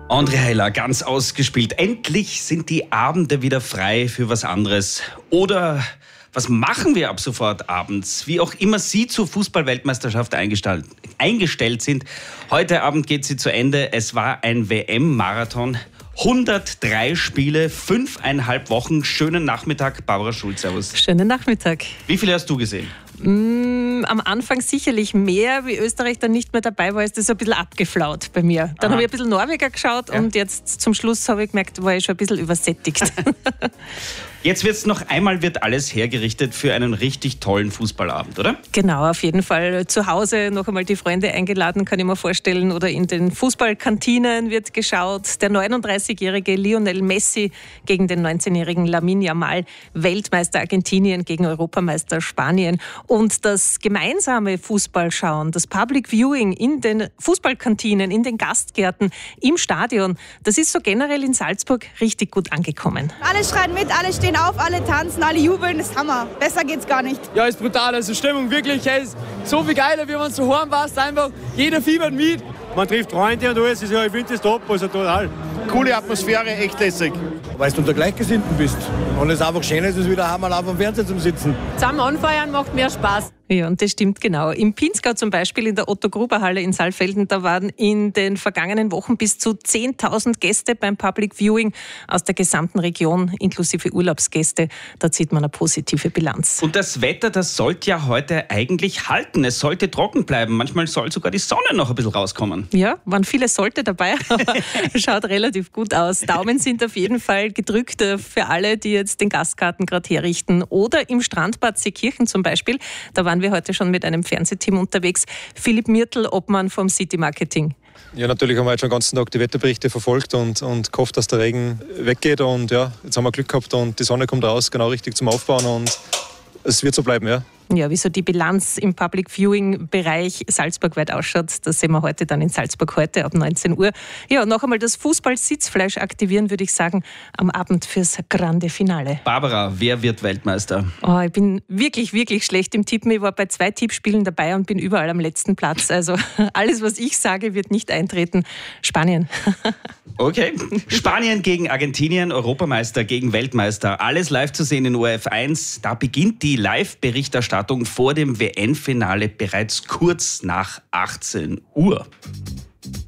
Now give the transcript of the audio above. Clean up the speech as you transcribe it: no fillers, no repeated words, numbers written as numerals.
André Heiler, ganz ausgespielt. Endlich sind die Abende wieder frei für was anderes. Oder was machen wir ab sofort abends? Wie auch immer Sie zur Fußball-Weltmeisterschaft eingestellt sind. Heute Abend geht sie zu Ende. Es war ein WM-Marathon. 103 Spiele, 5,5 Wochen. Schönen Nachmittag, Barbara Schulz, servus. Schönen Nachmittag. Wie viele hast du gesehen? Am Anfang sicherlich mehr, wie Österreich dann nicht mehr dabei war, ist das ein bisschen abgeflaut bei mir. Dann habe ich ein bisschen Norweger geschaut und jetzt zum Schluss habe ich gemerkt, war ich schon ein bisschen übersättigt. Jetzt wird alles hergerichtet für einen richtig tollen Fußballabend, oder? Genau, auf jeden Fall. Zu Hause noch einmal die Freunde eingeladen, kann ich mir vorstellen. Oder in den Fußballkantinen wird geschaut. Der 39-jährige Lionel Messi gegen den 19-jährigen Lamine Yamal. Weltmeister Argentinien gegen Europameister Spanien. Und das gemeinsame Fußballschauen, das Public Viewing in den Fußballkantinen, in den Gastgärten, im Stadion, das ist so generell in Salzburg richtig gut angekommen. Alle schreien mit, alle stehen auf, alle tanzen, alle jubeln, das ist Hammer. Besser geht's gar nicht. Ja, ist brutal, also Stimmung wirklich, ist so viel geiler, wie man zu Hause warst, einfach jeder fiebert mit. Man trifft Freunde und alles, ich finde das top, also total. Coole Atmosphäre, echt lässig. Weil du unter Gleichgesinnten bist und es einfach schön ist, es wieder einmal auf dem Fernseher zum Sitzen. Zusammen anfeiern macht mehr Spaß. Ja, und das stimmt genau. Im Pinzgau zum Beispiel in der Otto-Gruber-Halle in Saalfelden, da waren in den vergangenen Wochen bis zu 10.000 Gäste beim Public Viewing aus der gesamten Region, inklusive Urlaubsgäste. Da zieht man eine positive Bilanz. Und das Wetter, das sollte ja heute eigentlich halten. Es sollte trocken bleiben. Manchmal soll sogar die Sonne noch ein bisschen rauskommen. Ja, waren viele Sollte dabei, aber schaut relativ gut aus. Daumen sind auf jeden Fall gedrückt für alle, die jetzt den Gastgarten gerade herrichten. Oder im Strandbad Seekirchen zum Beispiel. Da waren wir heute schon mit einem Fernsehteam unterwegs. Philipp Mirtl, Obmann vom City Marketing. Ja, natürlich haben wir jetzt schon den ganzen Tag die Wetterberichte verfolgt und gehofft, dass der Regen weggeht. Und ja, jetzt haben wir Glück gehabt und die Sonne kommt raus, genau richtig zum Aufbauen. Und es wird so bleiben, ja. Ja, wie so die Bilanz im Public Viewing-Bereich salzburgweit ausschaut, das sehen wir heute dann in Salzburg heute ab 19 Uhr. Ja, noch einmal das Fußball-Sitzfleisch aktivieren, würde ich sagen, am Abend fürs grande Finale. Barbara, wer wird Weltmeister? Oh, ich bin wirklich, wirklich schlecht im Tippen. Ich war bei 2 Tippspielen dabei und bin überall am letzten Platz. Also alles, was ich sage, wird nicht eintreten. Spanien. Okay. Spanien gegen Argentinien, Europameister gegen Weltmeister. Alles live zu sehen in ORF 1. Da beginnt die Live-Berichterstattung vor dem WM-Finale bereits kurz nach 18 Uhr.